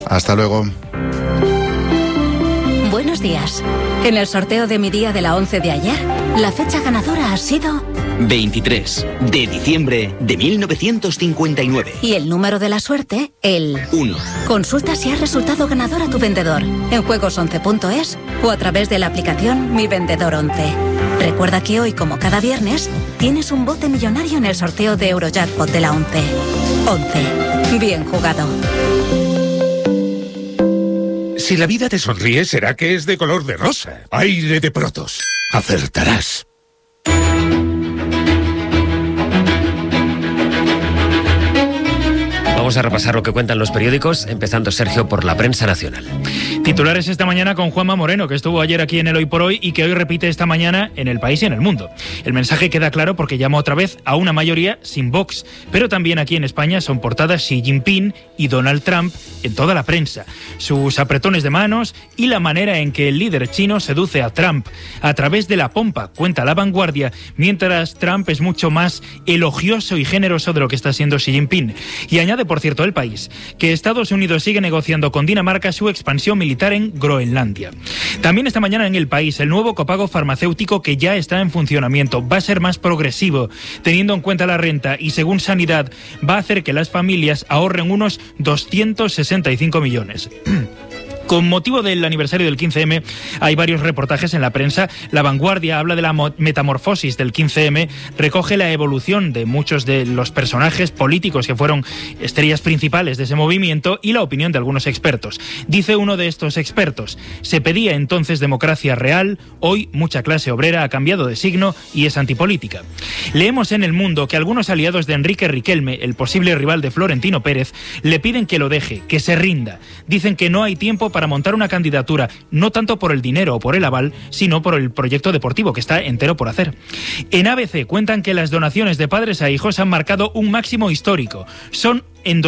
Hasta luego. Buenos días. En el sorteo de mi día de la 11 de ayer, la fecha ganadora ha sido 23 de diciembre de 1959. Y el número de la suerte, el 1. Consulta si has resultado ganador a tu vendedor en juegos11.es o a través de la aplicación Mi Vendedor 11. Recuerda que hoy, como cada viernes, tienes un bote millonario en el sorteo de Eurojackpot de la 11. 11. Bien jugado. Si la vida te sonríe, será que es de color de rosa. Aire de Protos. Acertarás. Vamos a repasar lo que cuentan los periódicos, empezando, Sergio, por la prensa nacional. Titulares esta mañana con Juanma Moreno, que estuvo ayer aquí en el Hoy por Hoy y que hoy repite esta mañana en El País y en El Mundo. El mensaje queda claro porque llama otra vez a una mayoría sin Vox, pero también aquí en España son portadas Xi Jinping y Donald Trump en toda la prensa. Sus apretones de manos y la manera en que el líder chino seduce a Trump a través de la pompa, cuenta La Vanguardia, mientras Trump es mucho más elogioso y generoso de lo que está siendo Xi Jinping. Y añade, por cierto, El País, que Estados Unidos sigue negociando con Dinamarca su expansión militar en Groenlandia. También esta mañana en El País, el nuevo copago farmacéutico que ya está en funcionamiento va a ser más progresivo, teniendo en cuenta la renta, y según Sanidad va a hacer que las familias ahorren unos 265 millones. Con motivo del aniversario del 15M hay varios reportajes en la prensa. La Vanguardia habla de la metamorfosis del 15M, recoge la evolución de muchos de los personajes políticos que fueron estrellas principales de ese movimiento y la opinión de algunos expertos. Dice uno de estos expertos: se pedía entonces democracia real, hoy mucha clase obrera ha cambiado de signo y es antipolítica. Leemos en El Mundo que algunos aliados de Enrique Riquelme, el posible rival de Florentino Pérez, le piden que lo deje, que se rinda. Dicen que no hay tiempo para montar una candidatura, no tanto por el dinero o por el aval, sino por el proyecto deportivo que está entero por hacer. En ABC cuentan que las donaciones de padres a hijos han marcado un máximo histórico. Fueron en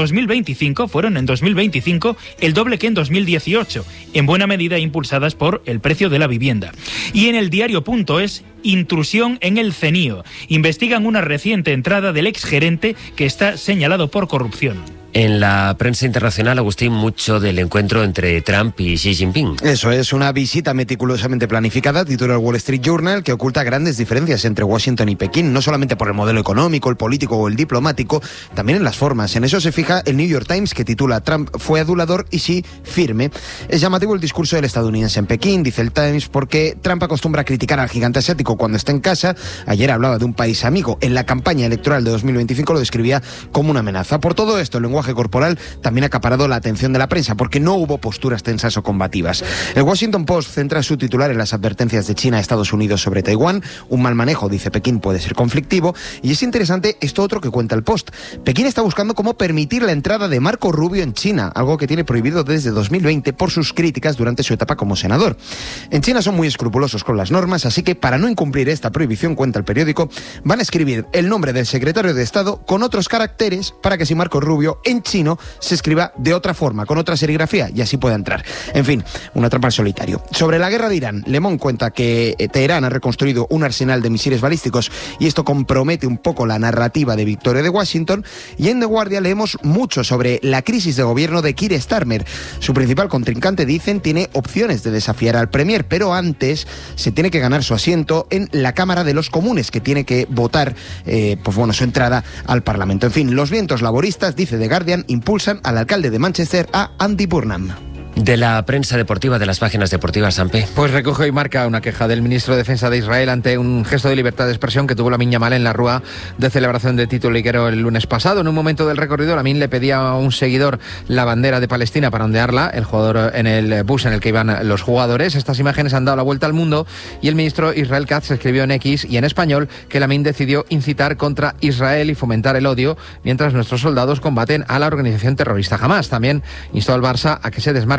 2025 el doble que en 2018, en buena medida impulsadas por el precio de la vivienda. Y en el diario.es, intrusión en el CENIO. Investigan una reciente entrada del exgerente que está señalado por corrupción. En la prensa internacional, Agustín, mucho del encuentro entre Trump y Xi Jinping. Eso es, una visita meticulosamente planificada, titula el Wall Street Journal, que oculta grandes diferencias entre Washington y Pekín, no solamente por el modelo económico, el político o el diplomático, también en las formas. En eso se fija el New York Times, que titula Trump fue adulador y Xi firme. Es llamativo el discurso del estadounidense en Pekín, dice el Times, porque Trump acostumbra a criticar al gigante asiático cuando está en casa. Ayer hablaba de un país amigo. En la campaña electoral de 2025 lo describía como una amenaza. Por todo esto, el lenguaje corporal también ha acaparado la atención de la prensa, porque no hubo posturas tensas o combativas. El Washington Post centra su titular en las advertencias de China a Estados Unidos sobre Taiwán. Un mal manejo, dice Pekín, puede ser conflictivo. Y es interesante esto otro que cuenta el Post. Pekín está buscando cómo permitir la entrada de Marco Rubio en China, algo que tiene prohibido desde 2020 por sus críticas durante su etapa como senador. En China son muy escrupulosos con las normas, así que para no incumplir esta prohibición, cuenta el periódico, van a escribir el nombre del secretario de Estado con otros caracteres para que si Marco Rubio en chino se escriba de otra forma, con otra serigrafía, y así pueda entrar. En fin, una trampa al solitario. Sobre la guerra de Irán, Le Monde cuenta que Teherán ha reconstruido un arsenal de misiles balísticos y esto compromete un poco la narrativa de victoria de Washington. Y en The Guardian leemos mucho sobre la crisis de gobierno de Keir Starmer. Su principal contrincante, dicen, tiene opciones de desafiar al Premier, pero antes se tiene que ganar su asiento en la Cámara de los Comunes, que tiene que votar su entrada al Parlamento. En fin, los vientos laboristas, dice The Guardian, impulsan al alcalde de Manchester, a Andy Burnham. De la prensa deportiva, de las páginas deportivas, Sampe. Pues recoge y marca una queja del ministro de Defensa de Israel ante un gesto de libertad de expresión que tuvo Lamine Yamal en la rúa de celebración de título liguero el lunes pasado. En un momento del recorrido, Lamine le pedía a un seguidor la bandera de Palestina para ondearla, el jugador en el bus en el que iban los jugadores. Estas imágenes han dado la vuelta al mundo y el ministro Israel Katz escribió en X y en español que Lamine decidió incitar contra Israel y fomentar el odio mientras nuestros soldados combaten a la organización terrorista Hamás. También instó al Barça a que se desmarque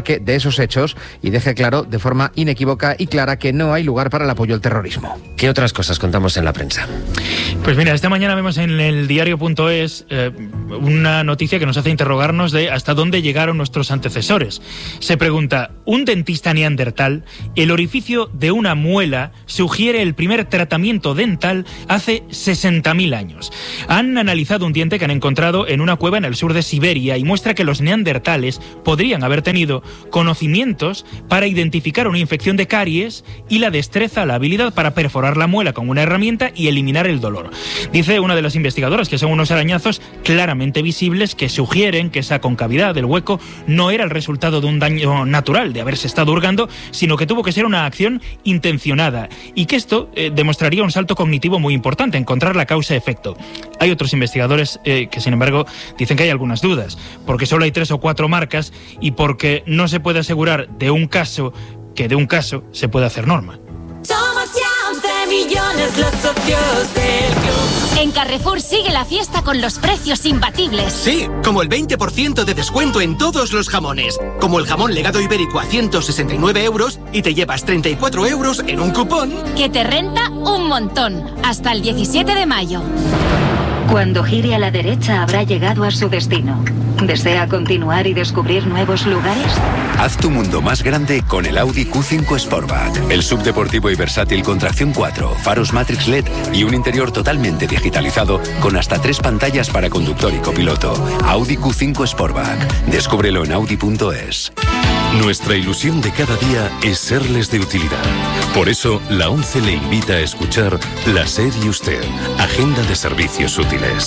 desmarque de esos hechos y deje claro de forma inequívoca y clara que no hay lugar para el apoyo al terrorismo. ¿Qué otras cosas contamos en la prensa? Pues mira, esta mañana vemos en el diario.es una noticia que nos hace interrogarnos de hasta dónde llegaron nuestros antecesores. Se pregunta, ¿un dentista neandertal? El orificio de una muela sugiere el primer tratamiento dental hace 60.000 años. Han analizado un diente que han encontrado en una cueva en el sur de Siberia y muestra que los neandertales podrían haber tenido conocimientos para identificar una infección de caries y la destreza, la habilidad para perforar la muela con una herramienta y eliminar el dolor. Dice una de las investigadoras que son unos arañazos claramente visibles que sugieren que esa concavidad del hueco no era el resultado de un daño natural, de haberse estado hurgando, sino que tuvo que ser una acción intencionada y que esto demostraría un salto cognitivo muy importante, encontrar la causa-efecto. Hay otros investigadores que, sin embargo, dicen que hay algunas dudas, porque solo hay 3 o 4 marcas y porque no se puede asegurar de un caso que de un caso se puede hacer norma. Somos ya 11 millones los socios del club. En Carrefour sigue la fiesta con los precios imbatibles. Sí, como el 20% de descuento en todos los jamones. Como el jamón legado ibérico a 169 euros y te llevas 34 euros en un cupón. Que te renta un montón. Hasta el 17 de mayo. Cuando gire a la derecha habrá llegado a su destino. ¿Desea continuar y descubrir nuevos lugares? Haz tu mundo más grande con el Audi Q5 Sportback. El subdeportivo y versátil con tracción 4, faros Matrix LED y un interior totalmente digitalizado con hasta 3 pantallas para conductor y copiloto. Audi Q5 Sportback. Descúbrelo en Audi.es. Nuestra ilusión de cada día es serles de utilidad. Por eso, la ONCE le invita a escuchar La SER y Usted, Agenda de Servicios Útiles.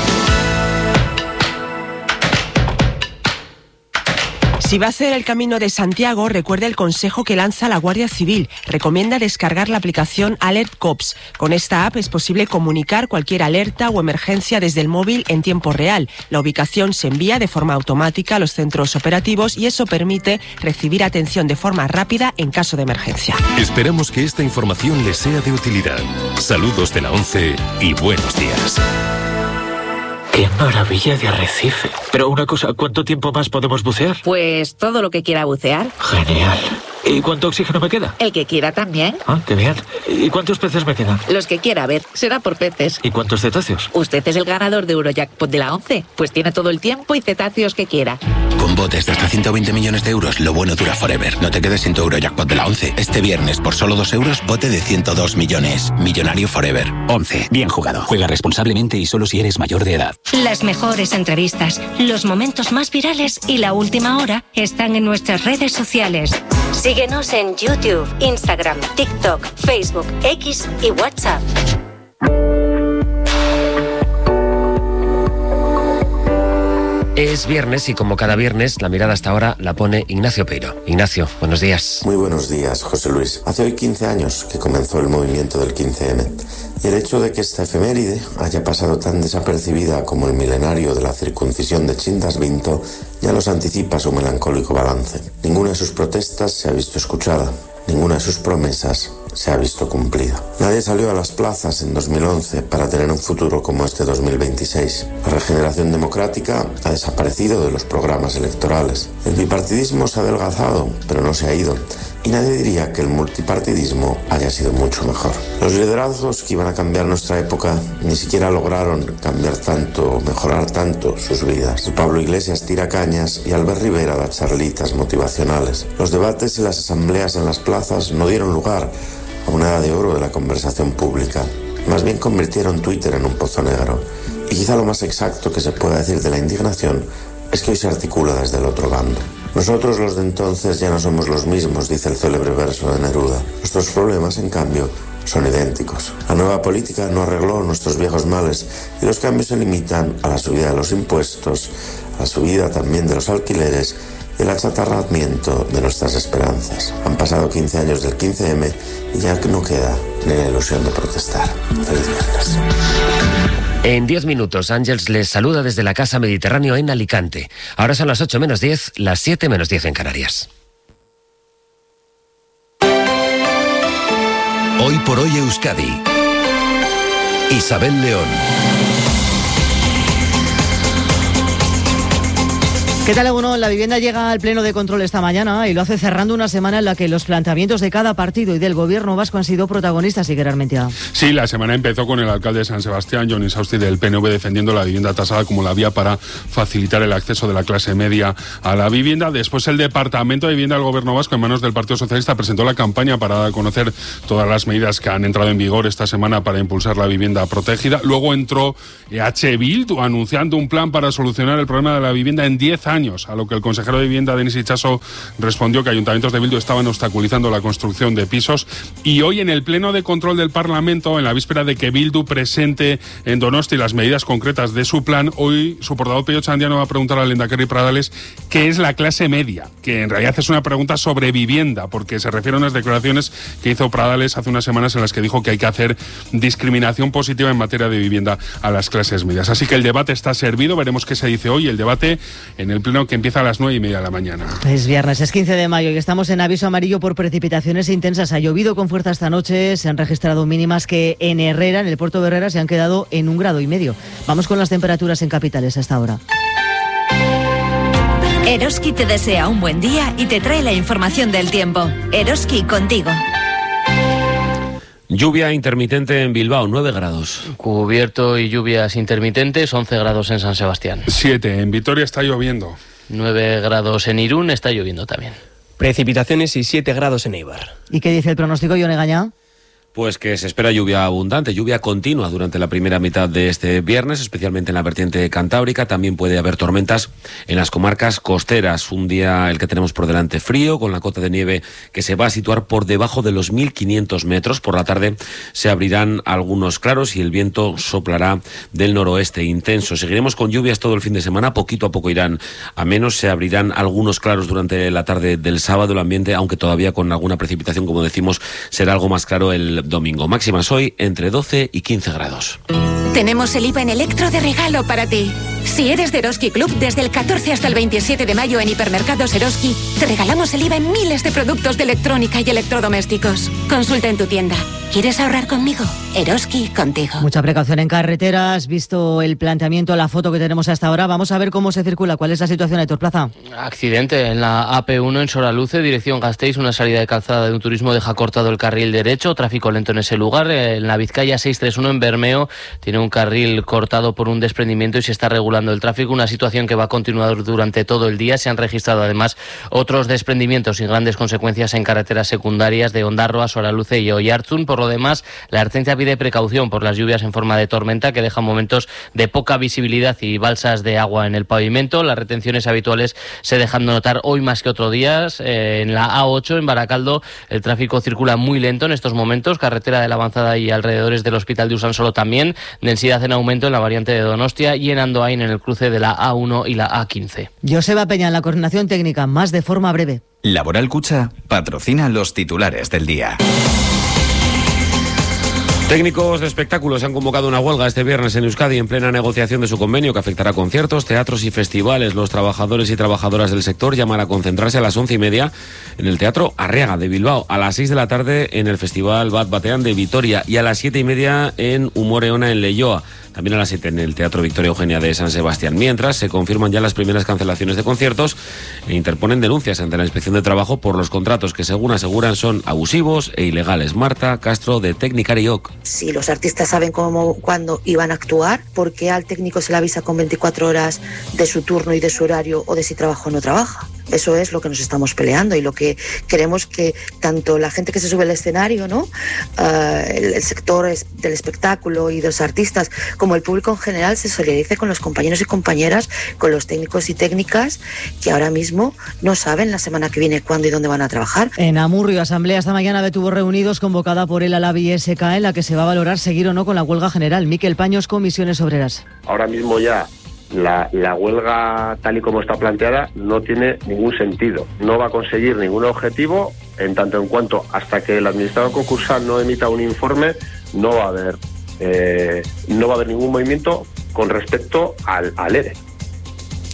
Si va a hacer el Camino de Santiago, recuerde el consejo que lanza la Guardia Civil. Recomienda descargar la aplicación Alert Cops. Con esta app es posible comunicar cualquier alerta o emergencia desde el móvil en tiempo real. La ubicación se envía de forma automática a los centros operativos y eso permite recibir atención de forma rápida en caso de emergencia. Esperamos que esta información les sea de utilidad. Saludos de la ONCE y buenos días. ¡Qué maravilla de arrecife! Pero una cosa, ¿cuánto tiempo más podemos bucear? Pues todo lo que quiera bucear. Genial. ¿Y cuánto oxígeno me queda? El que quiera también. Ah, qué bien. ¿Y cuántos peces me quedan? Los que quiera, a ver, será por peces. ¿Y cuántos cetáceos? Usted es el ganador de Eurojackpot de la ONCE, pues tiene todo el tiempo y cetáceos que quiera. Con botes de hasta 120 millones de euros, lo bueno dura forever. No te quedes sin tu Eurojackpot de la ONCE. Este viernes, por solo 2 euros, bote de 102 millones. Millonario forever. ONCE. Bien jugado. Juega responsablemente y solo si eres mayor de edad. Las mejores entrevistas, los momentos más virales y la última hora están en nuestras redes sociales. Síguenos en YouTube, Instagram, TikTok, Facebook, X y WhatsApp. Es viernes y como cada viernes la mirada hasta ahora la pone Ignacio Peiro. Ignacio, buenos días. Muy buenos días, José Luis. Hace hoy 15 años que comenzó el movimiento del 15M. Y el hecho de que esta efeméride haya pasado tan desapercibida como el milenario de la circuncisión de Chindas Vinto ya nos anticipa su melancólico balance. Ninguna de sus protestas se ha visto escuchada. Ninguna de sus promesas se ha visto cumplida. Nadie salió a las plazas en 2011 para tener un futuro como este 2026. La regeneración democrática ha desaparecido de los programas electorales. El bipartidismo se ha adelgazado, pero no se ha ido. Y nadie diría que el multipartidismo haya sido mucho mejor. Los liderazgos que iban a cambiar nuestra época ni siquiera lograron cambiar tanto, mejorar tanto sus vidas. Pablo Iglesias tira cañas y Albert Rivera da charlitas motivacionales. Los debates y las asambleas en las plazas no dieron lugar a una edad de oro de la conversación pública. Más bien convirtieron Twitter en un pozo negro. Y quizá lo más exacto que se pueda decir de la indignación es que hoy se articula desde el otro bando. Nosotros los de entonces ya no somos los mismos, dice el célebre verso de Neruda. Nuestros problemas, en cambio, son idénticos. La nueva política no arregló nuestros viejos males y los cambios se limitan a la subida de los impuestos, a la subida también de los alquileres y el achatarramiento de nuestras esperanzas. Han pasado 15 años del 15M y ya no queda ni la ilusión de protestar. Feliz viernes. En 10 minutos, Ángels les saluda desde la Casa Mediterráneo en Alicante. Ahora son las 8 menos 10, las 7 menos 10 en Canarias. Hoy por hoy Euskadi. Isabel León. ¿Qué tal, Egunon? La vivienda llega al pleno de control esta mañana y lo hace cerrando una semana en la que los planteamientos de cada partido y del gobierno vasco han sido protagonistas, Iker Armentia. Sí, la semana empezó con el alcalde de San Sebastián, Jon Insausti, del PNV, defendiendo la vivienda tasada como la vía para facilitar el acceso de la clase media a la vivienda. Después el Departamento de Vivienda del Gobierno Vasco, en manos del Partido Socialista, presentó la campaña para dar a conocer todas las medidas que han entrado en vigor esta semana para impulsar la vivienda protegida. Luego entró EH Bildu anunciando un plan para solucionar el problema de la vivienda en 10 años, a lo que el consejero de Vivienda, Denis Itxaso, respondió que ayuntamientos de Bildu estaban obstaculizando la construcción de pisos. Y hoy, en el pleno de control del Parlamento, en la víspera de que Bildu presente en Donosti las medidas concretas de su plan, hoy su portavoz Pello Chandiano va a preguntar al lehendakari Pradales qué es la clase media, que en realidad es una pregunta sobre vivienda, porque se refiere a unas declaraciones que hizo Pradales hace unas semanas en las que dijo que hay que hacer discriminación positiva en materia de vivienda a las clases medias. Así que el debate está servido, veremos qué se dice hoy. El debate en el pleno, que empieza a las 9:30 de la mañana. Es viernes, es 15 de mayo y estamos en aviso amarillo por precipitaciones intensas. Ha llovido con fuerza esta noche, se han registrado mínimas que en Herrera, en el puerto de Herrera, se han quedado en 1,5 grados. Vamos con las temperaturas en capitales a esta hora. Eroski te desea un buen día y te trae la información del tiempo. Eroski, contigo. Lluvia intermitente en Bilbao, 9 grados. Cubierto y lluvias intermitentes, 11 grados en San Sebastián. 7, en Vitoria está lloviendo. 9 grados en Irún, está lloviendo también. Precipitaciones y 7 grados en Eibar. ¿Y qué dice el pronóstico, Ione Gañá? Pues que se espera lluvia abundante, lluvia continua durante la primera mitad de este viernes, especialmente en la vertiente cantábrica. También puede haber tormentas en las comarcas costeras. Un día el que tenemos por delante frío, con la cota de nieve que se va a situar por debajo de los 1.500 metros. Por la tarde se abrirán algunos claros y el viento soplará del noroeste intenso. Seguiremos con lluvias todo el fin de semana, poquito a poco irán a menos. Se abrirán algunos claros durante la tarde del sábado. El ambiente, aunque todavía con alguna precipitación, como decimos, será algo más claro el domingo. Máximas hoy entre 12 y 15 grados. Tenemos el IVA en Electro de regalo para ti. Si eres de Eroski Club, desde el 14 hasta el 27 de mayo en Hipermercados Eroski, te regalamos el IVA en miles de productos de electrónica y electrodomésticos. Consulta en tu tienda. ¿Quieres ahorrar conmigo? Eroski, contigo. Mucha precaución en carreteras. Visto el planteamiento, la foto que tenemos hasta ahora, vamos a ver cómo se circula. ¿Cuál es la situación, Aitor Plaza? Accidente en la AP1 en Soraluce, dirección Gasteiz. Una salida de calzada de un turismo deja cortado el carril derecho. Tráfico lento en ese lugar. En la Vizcaya 631 en Bermeo tiene un carril cortado por un desprendimiento y se está regulando el tráfico. Una situación que va a continuar durante todo el día. Se han registrado además otros desprendimientos sin grandes consecuencias en carreteras secundarias de Ondarroa, Soraluce y Oiartzun. Por lo demás, la Ertzaintza pide precaución por las lluvias en forma de tormenta que dejan momentos de poca visibilidad y balsas de agua en el pavimento. Las retenciones habituales se dejan notar hoy más que otros días. En la A8 en Baracaldo el tráfico circula muy lento en estos momentos. Carretera de la Avanzada y alrededores del Hospital de Usansolo también. Densidad en aumento en la variante de Donostia y en Andoain en el cruce de la A1 y la A15. Joseba Peña en la coordinación técnica, más de forma breve. Laboral Cucha patrocina los titulares del día. Técnicos de espectáculos han convocado una huelga este viernes en Euskadi en plena negociación de su convenio que afectará a conciertos, teatros y festivales. Los trabajadores y trabajadoras del sector llaman a concentrarse a las 11:30 en el Teatro Arriaga de Bilbao, a las 6 de la tarde en el Festival Bat Batean de Vitoria y a las 7:30 en Humoreona en Leioa. También a las 7 en el Teatro Victoria Eugenia de San Sebastián. Mientras se confirman ya las primeras cancelaciones de conciertos e interponen denuncias ante la Inspección de Trabajo por los contratos que, según aseguran, son abusivos e ilegales. Marta Castro, de Tecnicariok. Si los artistas saben cuándo iban a actuar, ¿por qué al técnico se le avisa con 24 horas de su turno y de su horario o de si trabaja o no trabaja? Eso es lo que nos estamos peleando y lo que queremos que tanto la gente que se sube al escenario, ¿no? El sector del espectáculo y de los artistas, como el público en general, se solidarice con los compañeros y compañeras, con los técnicos y técnicas que ahora mismo no saben la semana que viene cuándo y dónde van a trabajar. En Amurrio, asamblea esta mañana de Tubos Reunidos convocada por el Alabi SK, en la que se va a valorar seguir o no con la huelga general. Miquel Paños, Comisiones Obreras. Ahora mismo ya la huelga tal y como está planteada no tiene ningún sentido, no va a conseguir ningún objetivo en tanto en cuanto hasta que el administrador concursal no emita un informe no va a haber ningún movimiento con respecto al ERE.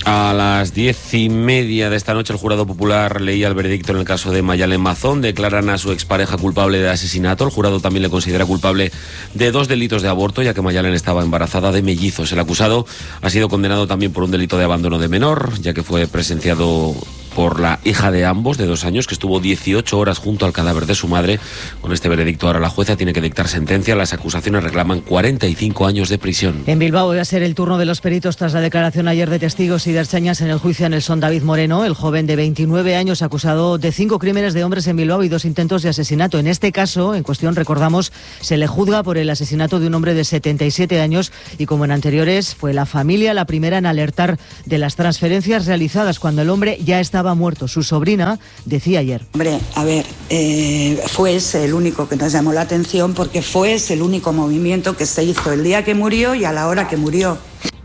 A las 10:30 de esta noche el jurado popular leía el veredicto en el caso de Mayalen Mazón. Declaran a su expareja culpable de asesinato. El jurado también le considera culpable de 2 delitos de aborto, ya que Mayalen estaba embarazada de mellizos. El acusado ha sido condenado también por un delito de abandono de menor, ya que fue presenciado por la hija de ambos, de 2 años, que estuvo 18 horas junto al cadáver de su madre. Con este veredicto ahora la jueza tiene que dictar sentencia. Las acusaciones reclaman 45 años de prisión. En Bilbao va a ser el turno de los peritos tras la declaración ayer de testigos y de ertzainas en el juicio a Nelson David Moreno, el joven de 29 años acusado de 5 crímenes de hombres en Bilbao y 2 intentos de asesinato. En este caso, en cuestión, recordamos, se le juzga por el asesinato de un hombre de 77 años y, como en anteriores, fue la familia la primera en alertar de las transferencias realizadas cuando el hombre ya estaba muerto. Su sobrina decía ayer: hombre, a ver, fue ese el único que nos llamó la atención, porque fue ese el único movimiento que se hizo el día que murió y a la hora que murió.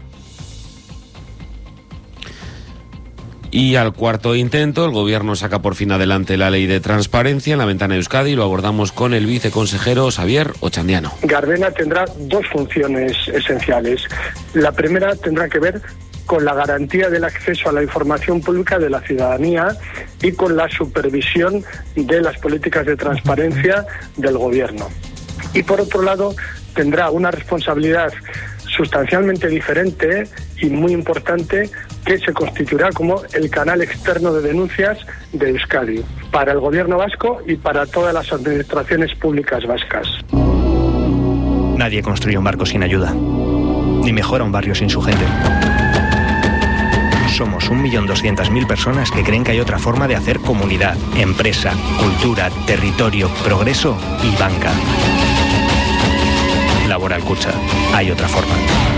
Y al cuarto intento, el gobierno saca por fin adelante la ley de transparencia en la ventana de Euskadi. Lo abordamos con el viceconsejero Xavier Ochandiano. Gardena tendrá 2 funciones esenciales. La primera tendrá que ver con la garantía del acceso a la información pública de la ciudadanía y con la supervisión de las políticas de transparencia del gobierno. Y por otro lado, tendrá una responsabilidad sustancialmente diferente y muy importante, que se constituirá como el canal externo de denuncias de Euskadi para el gobierno vasco y para todas las administraciones públicas vascas. Nadie construye un barco sin ayuda, ni mejora un barrio sin su gente. Somos 1.200.000 personas que creen que hay otra forma de hacer comunidad, empresa, cultura, territorio, progreso y banca. Laboral Kutxa. Hay otra forma.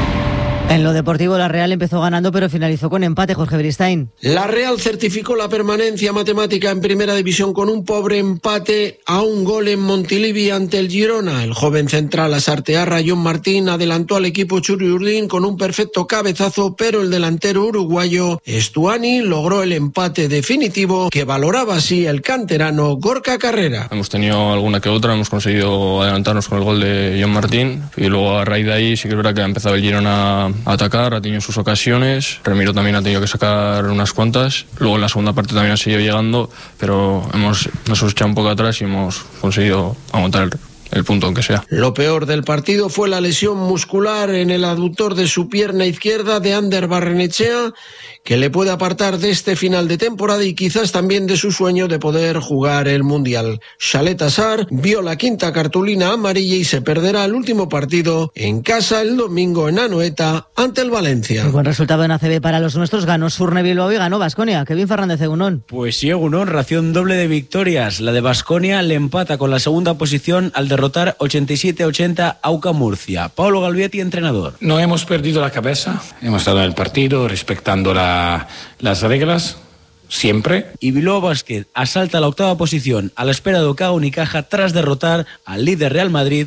En lo deportivo, la Real empezó ganando, pero finalizó con empate. Jorge Beristain. La Real certificó la permanencia matemática en Primera División con un pobre empate a 1 gol en Montilivi ante el Girona. El joven central asartearra John Martín adelantó al equipo Txuri-Urdin con un perfecto cabezazo, pero el delantero uruguayo Estuani logró el empate definitivo, que valoraba así el canterano Gorka Carrera. Hemos tenido alguna que otra, hemos conseguido adelantarnos con el gol de John Martín y luego a raíz de ahí sí que es verdad que ha empezado el Girona atacar, ha tenido sus ocasiones, Remiro también ha tenido que sacar unas cuantas, luego en la segunda parte también ha seguido llegando, pero nos hemos echado un poco atrás y hemos conseguido aguantar el punto, aunque sea. Lo peor del partido fue la lesión muscular en el aductor de su pierna izquierda de Ander Barrenechea, que le puede apartar de este final de temporada y quizás también de su sueño de poder jugar el Mundial. Xalet Assar vio la 5ª cartulina amarilla y se perderá el último partido en casa el domingo en Anoeta ante el Valencia. Muy buen resultado en ACB para los nuestros. Ganó Surne Bilbao y ganó Baskonia. Kevin Fernández, Egunon. Pues sí, Egunon, ración doble de victorias. La de Baskonia le empata con la segunda posición al derrotar 87-80 Auca Murcia. Paulo Galvietti, entrenador. No hemos perdido la cabeza, hemos estado en el partido respetando las reglas siempre. Y Bilbao Basket asalta la 8ª posición a la espera de Ocaga Unicaja tras derrotar al líder Real Madrid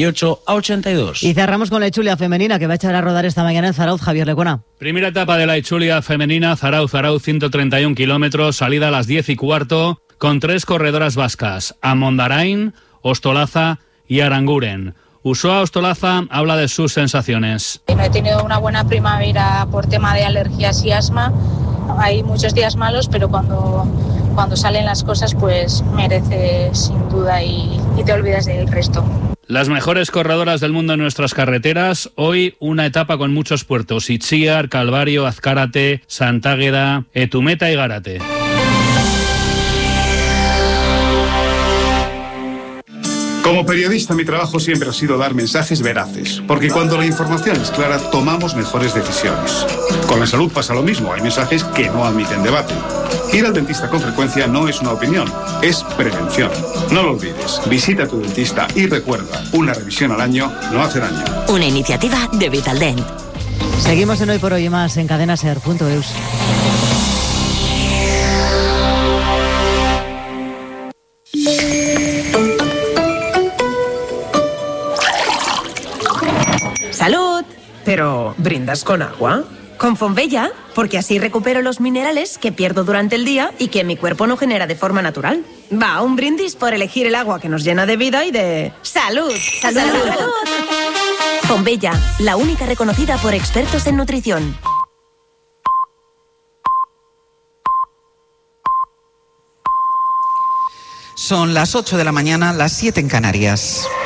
88-82. Y cerramos con la Itzulia femenina, que va a echar a rodar esta mañana en Zarauz. Javier Lecona. Primera etapa de la Itzulia femenina, Zarauz 131 kilómetros, salida a las 10:15, con 3 corredoras vascas: Amondarain, Ostolaza y Aranguren. Usoa Ostolaza habla de sus sensaciones. No he tenido una buena primavera por tema de alergias y asma. Hay muchos días malos, pero cuando salen las cosas, pues merece sin duda y te olvidas del resto. Las mejores corredoras del mundo en nuestras carreteras. Hoy una etapa con muchos puertos: Itziar, Calvario, Azcárate, Santágueda, Etumeta y Gárate. Como periodista, mi trabajo siempre ha sido dar mensajes veraces, porque cuando la información es clara, tomamos mejores decisiones. Con la salud pasa lo mismo, hay mensajes que no admiten debate. Ir al dentista con frecuencia no es una opinión, es prevención. No lo olvides, visita a tu dentista y recuerda, una revisión al año no hace daño. Una iniciativa de Vitaldent. Seguimos en Hoy por Hoy y Más en cadenaser.eus. ¡Salud! Pero, ¿brindas con agua? Con Fonbella, porque así recupero los minerales que pierdo durante el día y que mi cuerpo no genera de forma natural. Va, un brindis por elegir el agua que nos llena de vida y de... ¡Salud! ¡Salud! ¡Salud! Fonbella, la única reconocida por expertos en nutrición. Son las 8 de la mañana, las 7 en Canarias.